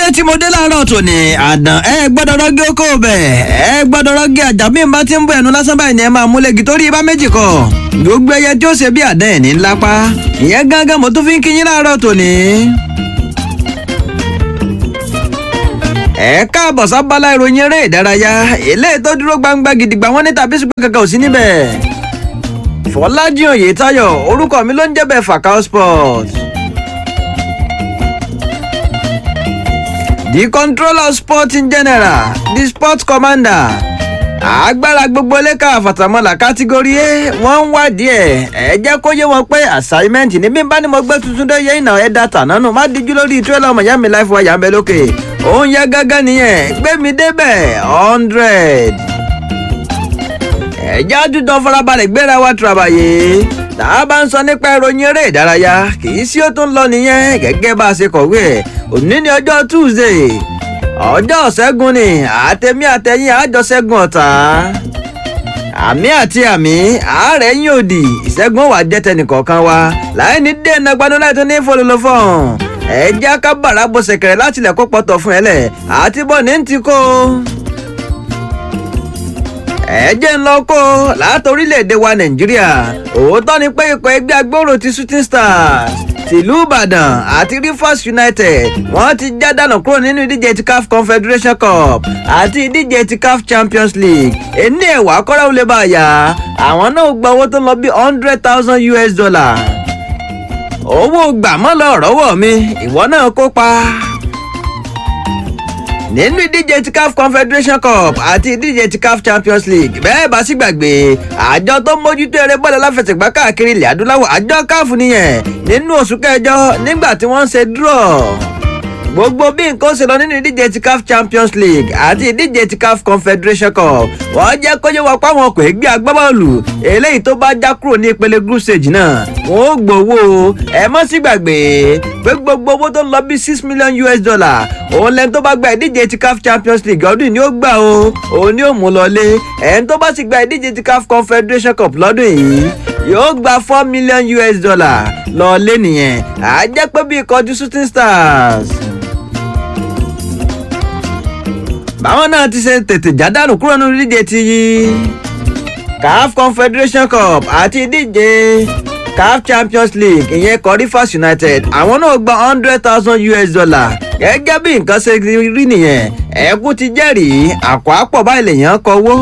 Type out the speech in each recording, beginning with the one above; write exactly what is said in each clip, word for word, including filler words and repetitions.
dé tí mo dé láàárọ̀ tòní àdán ẹ gbọ́dọ̀ rọ́gí okó bẹ̀ ẹ gbọ́dọ̀ rọ́gí àjà bí n bá ti ń bọ̀ ẹnu lásán báyìí ni ẹ máa múlẹ̀gì torí ibà méjì kọ gbogbo ẹyẹ tí ó ṣe bí àdán ẹ̀ ní lápá ìyẹn gángan mo tún fi ń kíyín láàárọ̀ tòní. ẹ káàbọ̀ sábàlá ìròyìn eré ìdárayá eléyìí tó dúró gbangba gidigba wọn ní tàbí ṣùgbọ́n kankan ò sí níbẹ̀. Fọlájí Oyètáyọ̀ orúkọ mi ló ń jẹ́ bẹ́ẹ̀ Fakao Sport. The controller of sport in general, the sports commander. Agbára gbogbo lẹ́ka àfàtàmọ́là kátígórì A wọ́n ń wádìí ẹ̀ ẹ jẹ́ kó yé wọn pé assignment ní bí n bá ní mo gbé tuntun dé yẹ ìnà ẹ̀ dátà nánú má díjú lórí tírélà ọmọ ìyá mi láìfọ ọ̀yà ń bẹ lókè òun yẹ gángan nìyẹn gbé mi débẹ̀ hundred. ẹ̀já dúdán farabalẹ̀ gbéra wa tùràbàyè tá a bá ń sọ nípa ìròyìn eré ìdárayá kì í sí ó tún lọ nìyẹn gẹ́gẹ́ bá a ṣe kọ̀wé ẹ̀ òní ní ọjọ́ Tuesday ọjọ́ ṣẹ́gun ni àtẹ̀mí àtẹ̀yìn àjọṣẹ́gun ọ̀tá àmì àti àmì àárẹ̀ yín òdì ìṣẹ́gun wà jẹ́ tẹnìkọ̀ọ̀kan wa láì ní dènà gbanú láì tún ní fọlọ́lọ́fọ̀n ẹ̀jẹ̀ akábàrà bó ṣẹ̀kẹ̀rẹ̀ láti ilẹ̀ kó pọ̀tọ̀ fún ẹlẹ̀ àti bọ́ ní ti kó ẹ̀jẹ̀ ń lọ kó láti orílẹ̀-èdè wa Nàìjíríà òótọ́ ni pé ikọ̀ ẹgbẹ́ agbóòrò ti Shooting Stars tìlú Ìbàdàn àti Rivers United wọ́n ti já dànù kúrò nínú ìdíje ti C A F Confederation Cup àti ìdíje ti C A F Champions League ẹni ẹ̀wà kọ́ra ó lè bá a yá àwọn náà gba owó tó lọ bí hundred thousand U S dollar owó gbàmọ́ lọ rọ́wọ́ mi ìwọ náà kópa nínú ìdíje ti C A F Confederation Cup àti ìdíje ti C A F Champions League bẹ́ẹ̀ bá sì gbàgbé àjọ tó mójútó eré bọ́ọ̀lù aláfẹsẹ̀gbá káàkiri ilẹ̀ adúláwọ̀ àjọ C A F nìyẹn nínú oṣù kẹjọ nígbà tí wọ́n ń ṣe draw gbogbo bí nǹkan ṣe lọ nínú ìdíje ti C A F Champions League àti ìdíje ti C A F Confederation Cup wọ́n jẹ́ kó yé wa pé àwọn ọkọ̀ ẹgbẹ́ agbábọ́ọ̀lù eléyìí tó bá já kúrò ní ìpele group stage náà wọ́n ó gbowó ẹ mọ́ sí gbàgbé pé gbogbo owó tó ń lọ bí six million U S dollar òun lẹ́ni tó bá gba ìdíje ti C A F Champions League ọdún ni ó gbà o òun ni ó mú lọlé ẹni tó bá sì gba ìdíje ti C A F Confederation Cup lọ́dún yìí yóò gba four million U S dollar lọlé nìyẹn àá jẹ́ pé bí ìkọjú Shooting Stars báwọn náà ti ṣe tètè jádànù kúrò nínú ìdíje ti C A F Confederation Cup àti ìdíje C A F Champions League ìyẹn kọ Rivers United àwọn náà gba hundred thousand U S dollar gẹ́gẹ́ bí nǹkan ṣe rí nìyẹn ẹ̀kú ti jẹ́rìí àkọ́ àpọ̀ báyìí lèèyàn kọ́wó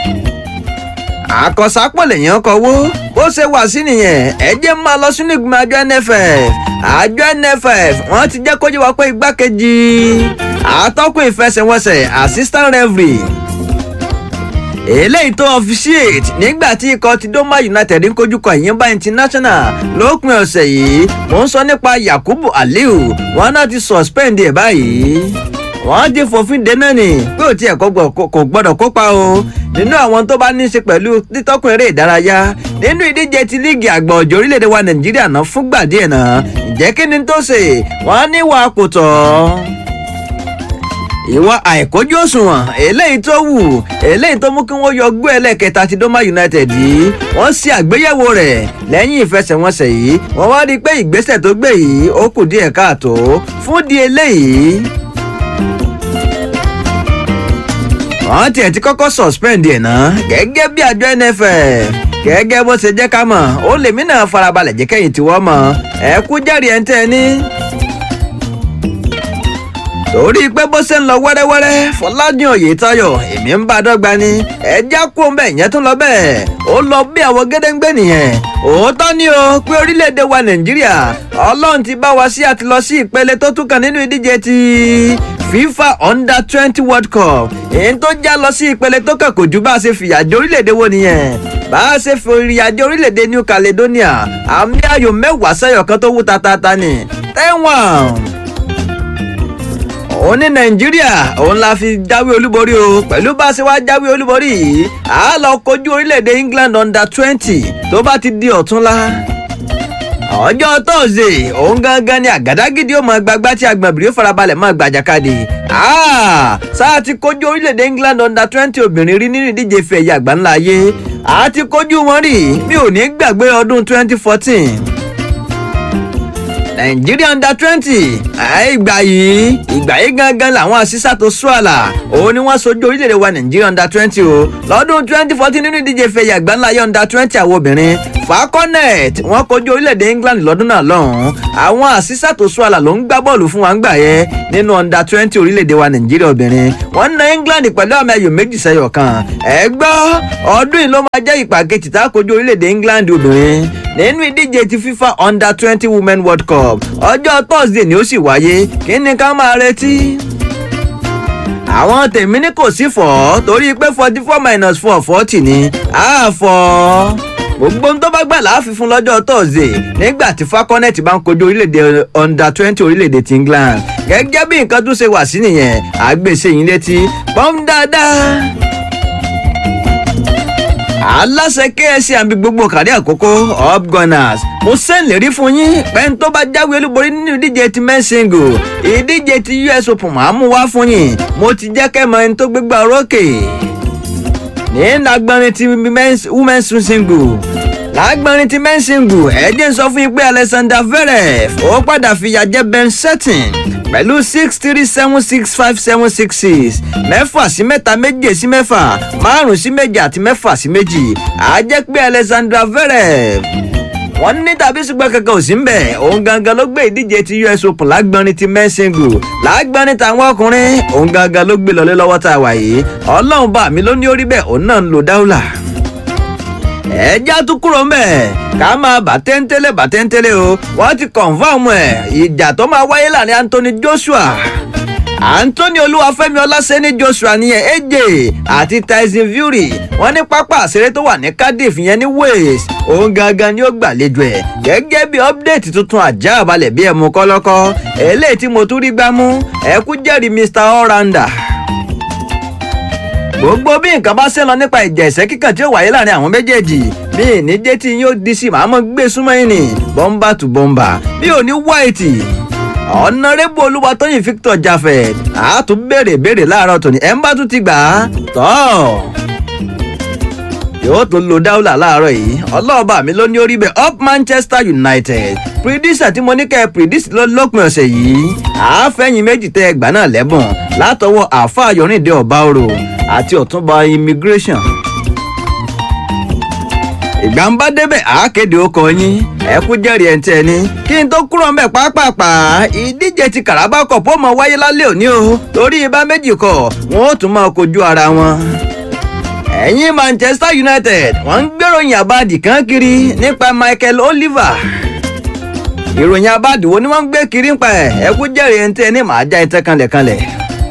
àkọsápọ̀ lèèyàn kọ́wó bó ṣe wà sí nìyẹn ẹ jẹ́ máa lọ sínú ìgbìmọ̀ àjọ N F F àjọ N F F wọ́n ti jẹ́ kó yé wa pé igbákejì àtọ́kùn ìfẹsẹ̀wọnsẹ̀ assistant referee eléyìí tó officiate nígbà tí ikọ̀ ti Doma United ń kojú kọ Ìyìnbá International lópin ọ̀sẹ̀ yìí mò ń sọ nípa Yakubu Aliu wọn náà ti suspend ẹ̀ báyìí wọ́n ti fòfin dènà ni pé ò tiẹ̀ kò gbọ́dọ̀ kópa o nínú àwọn tó bá ní í ṣe pẹ̀lú títọ́kùn eré ìdárayá nínú ìdíje ti líìgì àgbà ọ̀jọ̀ orílẹ̀-èdè wa Nàìjíríà náà fúngbà díẹ̀ náà ǹjẹ́ kí ni tó ṣe wọ́n ní wàá kò tọ́ ìwà àìkójú òṣùwọ̀n eléyìí tó wù eléyìí tó mú kí wọ́n yọ gbé ẹlẹ́kẹta ti Doma United yìí wọ́n ṣe àgbéyẹ̀wò rẹ̀ lẹ́yìn ìfẹsẹ̀wọnsẹ̀ yìí wọ́n wá rí i pé ìgbésẹ̀ tó gbé yìí ó kù díẹ̀ káàtó fún di eléyìí wọ́n tiẹ̀ ti kọ́kọ́ suspend ẹ̀ náà gẹ́gẹ́ bí àjọ N F F gẹ́gẹ́ bó ṣe jẹ́ ká mọ̀ ó lèmi náà farabalẹ̀ jẹ́ kẹ́yìn tí wọ́n mọ̀ ẹ kú jẹ́rìí ẹ̀ ń tẹ́ ní torí pé bó ṣe ń lọ wẹ́rẹ́wẹ́rẹ́ Fọlájí Oyètáyọ̀ èmi ń bá a dọ́gba ni ẹja kú ọmọ ẹ̀yẹn tún lọ bẹ́ẹ̀ ó lọ bí àwọn gédéǹgbé nìyẹn òótọ́ ni o pé orílẹ̀-èdè wa Nàìjíríà Ọlọ́run ti bá wa sí àti lọ sí ìpele tó tún kàn nínú ìdíje ti FIFA Under twenty World Cup èyí tó já lọ sí ìpele tó kàn kò ju bá a ṣe fìyà jẹ orílẹ̀-èdè wo nìyẹn bá a ṣe fìyà jẹ orílẹ̀-èdè New Caledonia àmì ayò mẹ́wàá sẹ́yọ̀ kan tó wú tatata ni tẹ́wọ̀n òun ní Nàìjíríà òun la fi jáwé olúborí o pẹ̀lú bá a ṣe wá jáwé olúborí yìí a lọ kojú orílẹ̀-èdè England under twenty tó bá ti di ọ̀túnla ọjọ́ Thursday òun gangan ni àgádágídí ó máa gbagbá tí agbọ̀nbìrì ó farabalẹ̀ máa gbàjàkadì sáà ti kojú orílẹ̀-èdè England under twenty obìnrin rí nínú ìdíje ife ẹ̀yẹ àgbáńlá ayé a ti kojú wọn rí mi ò ní gbàgbé ọdún twenty fourteen Nigeria under twenty ìgbà yìí ìgbà yìí gangan làwọn àṣìṣà tó sùàlà òun ni wọ́n sojú orílẹ̀-èdè wa Nigeria under twenty o lọ́dún twenty fourteen nínú ìdíje ìfẹ̀yà àgbáńláyé under twenty àwọn obìnrin Falconet wọ́n kojú orílẹ̀-èdè England lọ́dún náà lọ́hùn-ún àwọn àṣìṣà tó sùàlà ló ń gbá bọ́ọ̀lù fún wa ń gbà yẹn nínú under twenty orílẹ̀-èdè wa Nigeria obìnrin wọ́n na England pẹ̀lú àmì ayò méjì sẹ́yọ̀ kan ẹ gbọ́ ọdún yìí ló máa jẹ́ ìpà kejì tá a kojú orílẹ̀-èdè England obìnrin nínú ìdíje ti FIFA under twenty women world cup ọjọ́ Thursday ni ó sì wáyé kí ni ká máa retí. àwọn tèmi ní kò sí fọ́ torí pé forty four minus four forty ni àfọ̀ gbogbo ohun tó bá gbà láàfin fún lọ́jọ́ Thursday nígbà tí Falconet bá ń kojú orílẹ̀-èdè under twenty orílẹ̀-èdè ti England gẹ́gẹ́ bí nǹkan tó ṣe wà sí nìyẹn àgbèsè yín létí pọ́n dáadáa. aláṣẹ K S C àbí gbogbo kàrí àkókò up gunners mo ṣèlérí fún yín pẹ́ẹ́n tó bá jáwé olúborí nínú ìdíje ti men single ìdíje ti U S Open máa mú wá fún yín mo ti jẹ́ kẹ́ mọ ẹni tó gbégbá orókè ní lágbọ́nrin ti women single lágbọ́nrin ti men single ẹ̀jẹ̀ ń sọ fún yín pé Alexander Zverev ó padà fìyà jẹ Ben Shelton pẹ̀lú six three seven six five seven six six mẹ́fà sí mẹ́ta méje sí mẹ́fà márùn sí méje àti mẹ́fà sí méjì á jẹ́ pé Alexander Zverev wọ́n ní tàbí ṣùgbọ́n kankan ò sí ń bẹ̀ òun gangan ló gbé ìdíje ti U S Open lágbọ́nrin ti men single lágbọ́nrin tàwọn ọkùnrin òun gangan ló gbé lọlé lọ́wọ́ tá a wà yìí ọlọ́run bá mi ló ní orí bẹ́ẹ̀ òun náà ń lo dáúlà ẹjá tún kúrò mbẹ ká máa bàtẹ́ńtẹ́lẹ̀ bàtẹ́ńtẹ́lẹ̀ o wọ́n ti confam ẹ̀ ìjà tó máa wáyé láàrin Anthony Joshua Anthony Olúwafẹ́mi Ọláṣẹ́ní Joshua nìyẹn A J àti Tyson Fury wọ́n ní pápá àṣeré tó wà ní Cardiff yẹn ní Wales òun gangan ni ó gbàlejò ẹ̀ gẹ́gẹ́ bí update tuntun àjá àbálẹ̀ bí ẹ̀mú kọ́lọ́kọ́ eléyìí tí mo tún rí gbámú ẹ̀kú jẹ́rìí mister Allrounder gbogbo bí nǹkan bá ṣe lọ nípa ìjà ẹ̀sẹ̀ kíkàn tí ó wáyé láàrin àwọn méjèèjì bí ìníjẹ́ tí yóò di sí màá mọ́ gbé súnmọ́ yín ní bọ́mbà tù bọ́mbà bí òní white ọ̀nàrẹ́bù Olúwatóyìn Victor Jafet àá tún béèrè béèrè láàárọ̀ tòní ẹ̀ ń bá tún ti gbà á tọ́ yóò tún lo dáúlà láàárọ̀ yìí ọlọ́ọ̀bà mi ló ní orí bẹ́ẹ̀ up Manchester United pírídísà tí mo ní kẹ́ ẹ pírídísì lópin ọ̀sẹ̀ yìí àáfẹ́yìn méjì tẹ́ ẹgbà náà lẹ́bùn látọwọ́ àáfàá Yorùndé Ọ̀báorò àti ọ̀túnba immigration. ìgbà ń bá débẹ̀ àákéde ọkọ̀ yín ẹ kú jẹ́rìí ẹ̀ ń tẹ́ ni kí n tó kúrò ń bẹ̀ pàápàá ìdíje ti Carabao Cup ó máa wáyé lálẹ́ òní o torí ibà méjì kọ̀ wọ́n ó tún máa kojú ara wọn. ẹ̀yin Manchester United wọ́n ń gbèròyìn àbáàdì kan kiri nípa Michael Oliver ìròyìn àbáàdì wo ni wọ́n ń gbé kiri ń pa ẹ̀ ẹ kú jẹ́rìí ẹ̀ ń tẹ́ ni màá já ẹ̀ tẹ́ kanlẹ̀kanlẹ̀.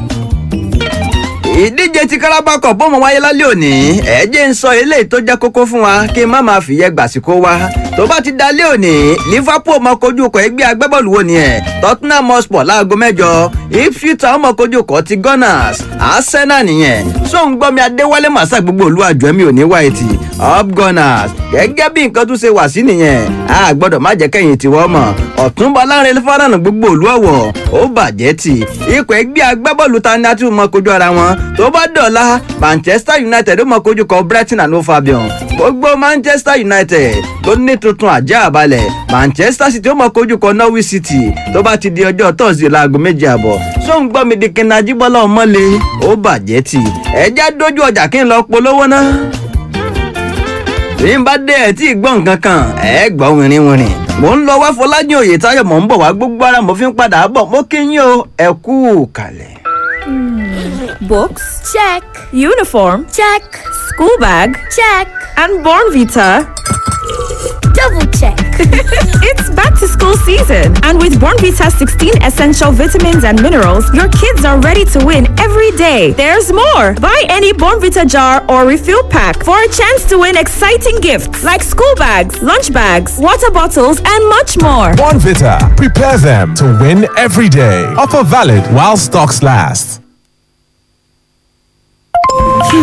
ìdíje ti Carabao Cup bó mo wáyé lálẹ́ òní ẹ jẹ́ ń sọ eléyìí tó jẹ́ kókó fún wa kí n má máa fìyẹ́ gbàsíkò wa tó bá ti dalẹ́ òní Liverpool máa kojú ọkọ̀ ẹgbẹ́ agbábọ́ọ̀lù wo nìyẹn Tottenham Hotspur láago mẹ́jọ Ipswich Town máa kojú ọkọ̀ ti Gunners Arsenal nìyẹn sóun gbọ́mi Adéwálé màsà gbogbo olú àjọmí òní wáìtì up Gunners gẹ́gẹ́ bí nǹkan tún ṣe wà sí nìyẹn a gbọ́dọ̀ má jẹ́ kẹ́yìn tiwọ́ mọ̀ Ọ̀túnba Láńrè Fálànà gbogbo olú ọ̀wọ̀ ó bàjẹ́ tì ikọ̀ ẹgbẹ́ agbábọ́ọ̀lù ta ni a ti mọ kojú ara wọn tó bá dọ̀la Manchester United ó mọ kojú kọ Brighton and Hove Albion gbogbo Manchester United ló ní tuntun àjẹ́ àbálẹ̀ Manchester City ó mọ kojú kọ Norwich City tó bá ti di ọjọ́ Thursday láago méje àbọ̀ sóun gbọ́ mi di kíni Ajíbọ́lá ọmọlé ó bàjẹ́ tì ẹ̀já dójú ọjà kí n lọ polówó náà bí n bá dé ẹ̀ tí ì gbọ́ nǹkan kan ẹ̀ gbọ́ wìnrin wìnrin mò ń lọ wá Fọlájìn Oyètáyọ̀ mò ń bọ̀ wá gbogbo ara mo fi ń padà bọ̀ mo kí yín o ẹ kú kalẹ̀. Books? Check. Uniform? Check. School bag? Check. And Bornvita? Double check. It's back to school season, and with Bornvita sixteen essential vitamins and minerals, your kids are ready to win every day. There's more. Buy any Bornvita jar or refill pack for a chance to win exciting gifts like school bags, lunch bags, water bottles, and much more. Bornvita. Prepare them to win every day. Offer valid while stocks last.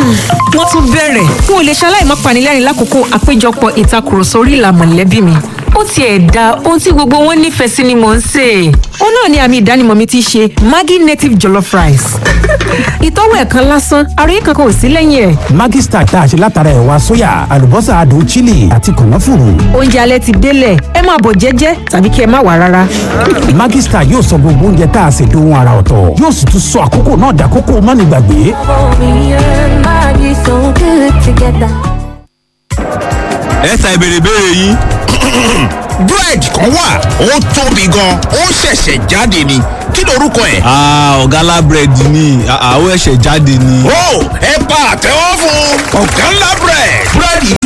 wọ́n tún bẹ̀rẹ̀ n ò lè ṣaláì má panilẹ́rìn lákòókò àpéjọpọ̀ ìtakùrọ̀sọ orí ìlà mọ̀lẹ́bí mi ó tiẹ̀ da ohun tí gbogbo wọn nífẹ̀ẹ́ sí ni mò ń sè. ó náà ni àmì ìdánimọ̀ mi ti ṣe Maggi native jollof rice. ìtọ́wò ẹ̀kan lásán àròyé kankan ò sí lẹ́yìn ẹ̀. Maggi Star tá a ṣe látara ẹ̀wà sóyà àlùbọ́sà adùn chili àti kànáfùrù. oúnjẹ alẹ́ ti délẹ̀ ẹ máa bọ̀ jẹ́jẹ́ tàbí kí ẹ má wá rárá. Maggi Star yóò sọ gbogbo oúnjẹ tá a ṣe dohun àrà ọ̀tọ̀ yóò sì tún sọ àkókò náà dàkókò mánigbàgbé. ẹ ta ìbéèrè béèrè yín. búrẹ́dì kan wà ó tóbi gan ó ṣẹ̀ṣẹ̀ jáde ni kí lorúkọ ẹ̀. ọ̀gá búrẹ́dì ni àwọn ẹ̀ṣẹ̀ jáde ni. ó ẹ pa àtẹ́wọ́ fún ọ̀gá ńlá búrẹ́dì. búrẹ́dì